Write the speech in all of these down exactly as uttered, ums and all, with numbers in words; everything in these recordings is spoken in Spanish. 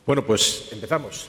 Bueno, pues empezamos.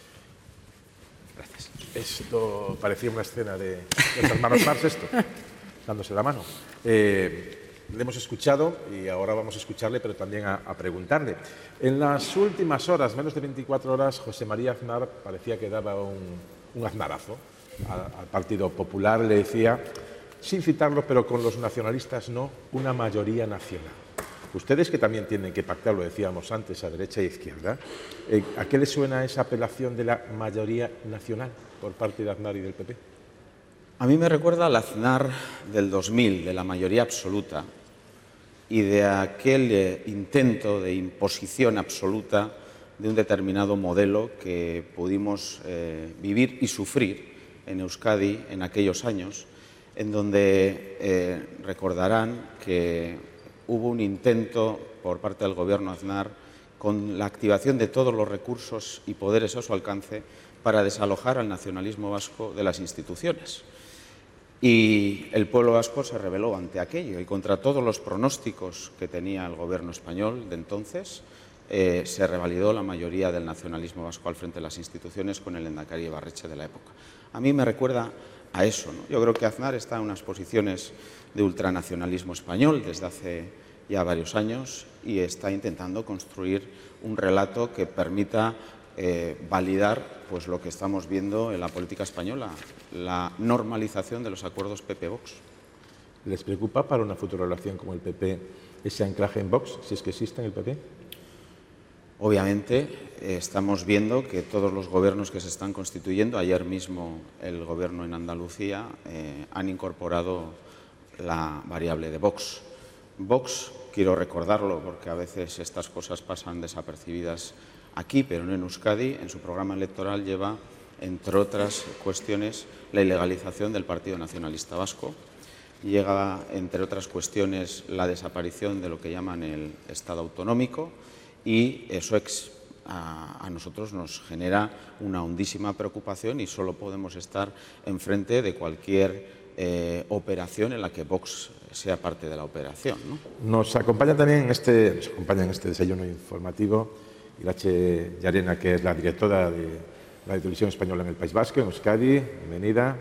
Gracias. Esto parecía una escena de los hermanos Marx, esto, dándose la mano. Eh, le hemos escuchado y ahora vamos a escucharle, pero también a, a preguntarle. En las últimas horas, menos de veinticuatro horas, José María Aznar parecía que daba un, un aznarazo al, al Partido Popular. Le decía, sin citarlo, pero con los nacionalistas no, una mayoría nacional. Ustedes que también tienen que pactar, lo decíamos antes, a derecha e izquierda, eh, ¿a qué les suena esa apelación de la mayoría nacional por parte de Aznar y del P P? A mí me recuerda al Aznar del dos mil, de la mayoría absoluta, y de aquel eh, intento de imposición absoluta de un determinado modelo que pudimos eh, vivir y sufrir en Euskadi en aquellos años, en donde eh, recordarán que hubo un intento por parte del gobierno Aznar con la activación de todos los recursos y poderes a su alcance para desalojar al nacionalismo vasco de las instituciones. Y el pueblo vasco se rebeló ante aquello y contra todos los pronósticos que tenía el gobierno español de entonces, eh, se revalidó la mayoría del nacionalismo vasco al frente de las instituciones con el Lehendakari Ibarretxe de la época. A mí me recuerda a eso, ¿no? Yo creo que Aznar está en unas posiciones de ultranacionalismo español desde hace ya varios años y está intentando construir un relato que permita eh, validar pues, lo que estamos viendo en la política española, la normalización de los acuerdos P P-Vox. ¿Les preocupa para una futura relación como el P P ese anclaje en Vox, si es que existe en el P P? Obviamente, eh, estamos viendo que todos los gobiernos que se están constituyendo, ayer mismo el gobierno en Andalucía, eh, han incorporado la variable de Vox. Vox, quiero recordarlo porque a veces estas cosas pasan desapercibidas aquí, pero no en Euskadi, en su programa electoral lleva, entre otras cuestiones, la ilegalización del Partido Nacionalista Vasco. Llega, entre otras cuestiones, la desaparición de lo que llaman el Estado autonómico y eso ex, a, a nosotros nos genera una hondísima preocupación y solo podemos estar enfrente de cualquier eh, operación en la que Vox sea parte de la operación, ¿no? Nos acompaña también en este, nos acompaña en este desayuno informativo Irache Llarena, que es la directora de la televisión española en el País Vasco, en Euskadi. Bienvenida.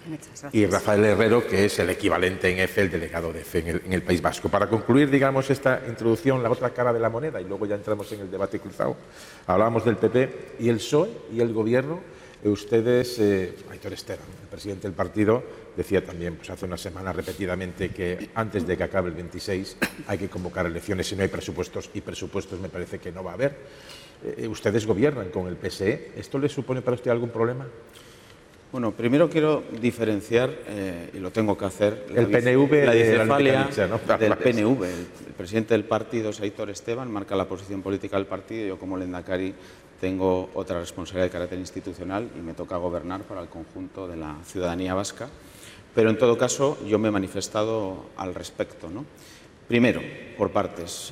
Y Rafael Herrero, que es el equivalente en F, el delegado de F en el, en el País Vasco. Para concluir, digamos, esta introducción, la otra cara de la moneda, y luego ya entramos en el debate cruzado. Hablábamos del P P y el P S O E y el Gobierno. Ustedes, eh, Aitor Esteban, el presidente del partido, decía también pues, hace una semana repetidamente que antes de que acabe el veintiséis hay que convocar elecciones si no hay presupuestos, y presupuestos me parece que no va a haber. Eh, ustedes gobiernan con el P S E. ¿Esto le supone para usted algún problema? Bueno, primero quiero diferenciar, eh, y lo tengo que hacer, el P N V la de bicefalia la ¿no? del P N V. El, el presidente del partido es Aitor Esteban, marca la posición política del partido. Yo, como lehendakari, tengo otra responsabilidad de carácter institucional y me toca gobernar para el conjunto de la ciudadanía vasca. Pero, en todo caso, yo me he manifestado al respecto, ¿no? Primero, por partes.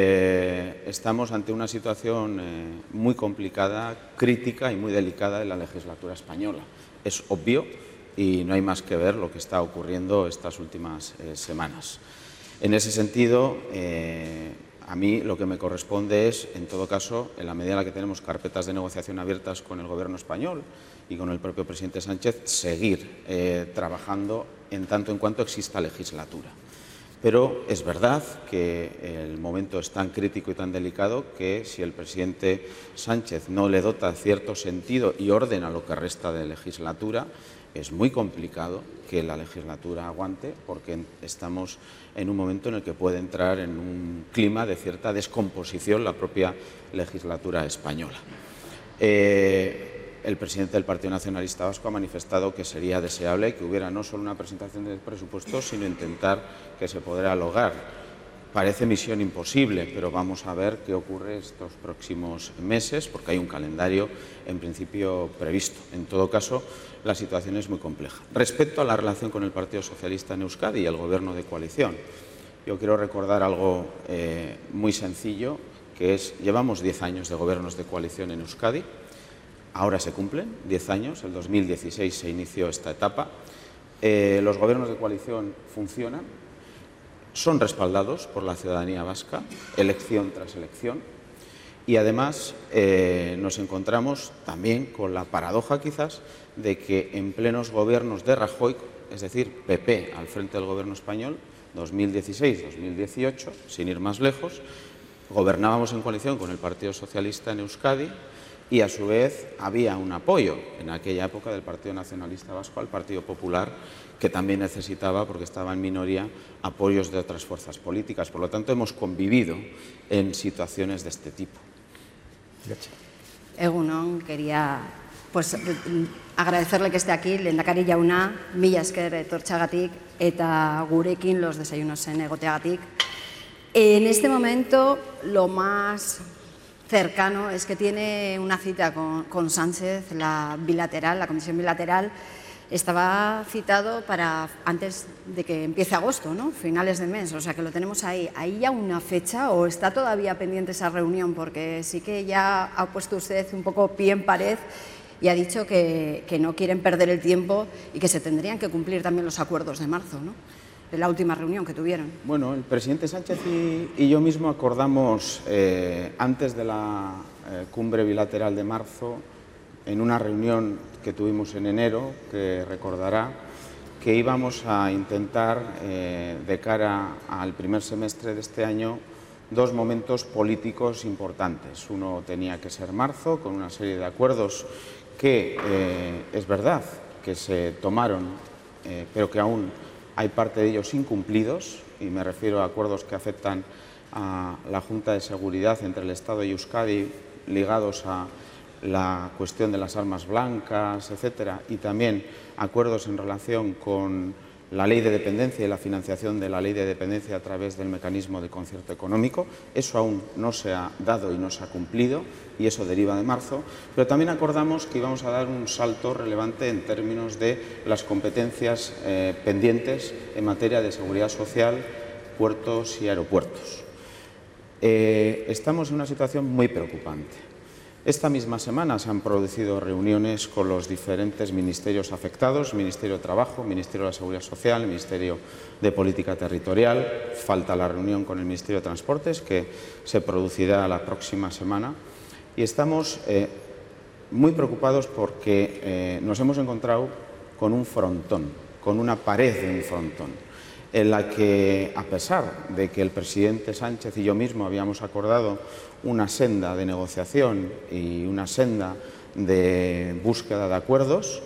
Eh, estamos ante una situación eh, muy complicada, crítica y muy delicada en la legislatura española. Es obvio y no hay más que ver lo que está ocurriendo estas últimas eh, semanas. En ese sentido, eh, a mí lo que me corresponde es, en todo caso, en la medida en la que tenemos carpetas de negociación abiertas con el Gobierno español y con el propio presidente Sánchez, seguir eh, trabajando en tanto en cuanto exista legislatura. Pero es verdad que el momento es tan crítico y tan delicado que si el presidente Sánchez no le dota cierto sentido y orden a lo que resta de legislatura, es muy complicado que la legislatura aguante, porque estamos en un momento en el que puede entrar en un clima de cierta descomposición la propia legislatura española. Eh, El presidente del Partido Nacionalista Vasco ha manifestado que sería deseable que hubiera no solo una presentación de presupuestos, sino intentar que se pudiera lograr. Parece misión imposible, pero vamos a ver qué ocurre estos próximos meses, porque hay un calendario en principio previsto. En todo caso, la situación es muy compleja. Respecto a la relación con el Partido Socialista en Euskadi y el Gobierno de coalición, yo quiero recordar algo eh, muy sencillo, que es, llevamos diez años de gobiernos de coalición en Euskadi. Ahora se cumplen diez años, el dos mil dieciséis se inició esta etapa. Eh, los gobiernos de coalición funcionan, son respaldados por la ciudadanía vasca, elección tras elección, Y además eh, nos encontramos también con la paradoja quizás de que en plenos gobiernos de Rajoy, es decir, P P al frente del gobierno español, dos mil dieciséis dos mil dieciocho, sin ir más lejos, gobernábamos en coalición con el Partido Socialista en Euskadi y a su vez había un apoyo en aquella época del Partido Nacionalista Vasco al Partido Popular, que también necesitaba, porque estaba en minoría, apoyos de otras fuerzas políticas. Por lo tanto, hemos convivido en situaciones de este tipo. Egunon, quería pues, agradecerle que esté aquí, lehendakari jauna, mila esker etortxagatik eta gurekin los desayunos en egoteagatik. En este momento, lo más cercano es que tiene una cita con, con Sánchez, la bilateral, la comisión bilateral. Estaba citado para antes de que empiece agosto, ¿no? Finales de mes, o sea que lo tenemos ahí. ¿Hay ya una fecha o está todavía pendiente esa reunión? Porque sí que ya ha puesto usted un poco pie en pared y ha dicho que, que no quieren perder el tiempo y que se tendrían que cumplir también los acuerdos de marzo, ¿no? De la última reunión que tuvieron. Bueno, el presidente Sánchez y, y yo mismo acordamos eh, antes de la eh, cumbre bilateral de marzo, en una reunión que tuvimos en enero, que recordará, que íbamos a intentar, eh, de cara al primer semestre de este año, dos momentos políticos importantes. Uno tenía que ser marzo, con una serie de acuerdos que eh, es verdad que se tomaron, eh, pero que aún hay parte de ellos incumplidos, y me refiero a acuerdos que afectan a la Junta de Seguridad entre el Estado y Euskadi, ligados a la cuestión de las armas blancas, etcétera, y también acuerdos en relación con la ley de dependencia y la financiación de la ley de dependencia a través del mecanismo de concierto económico. Eso aún no se ha dado y no se ha cumplido, y eso deriva de marzo, pero también acordamos que íbamos a dar un salto relevante en términos de las competencias eh, pendientes en materia de seguridad social, puertos y aeropuertos. Eh, estamos en una situación muy preocupante. Esta misma semana se han producido reuniones con los diferentes ministerios afectados, Ministerio de Trabajo, Ministerio de la Seguridad Social, Ministerio de Política Territorial. Falta la reunión con el Ministerio de Transportes, que se producirá la próxima semana. Y estamos eh, muy preocupados porque eh, nos hemos encontrado con un frontón, con una pared de un frontón, en la que, a pesar de que el presidente Sánchez y yo mismo habíamos acordado una senda de negociación y una senda de búsqueda de acuerdos,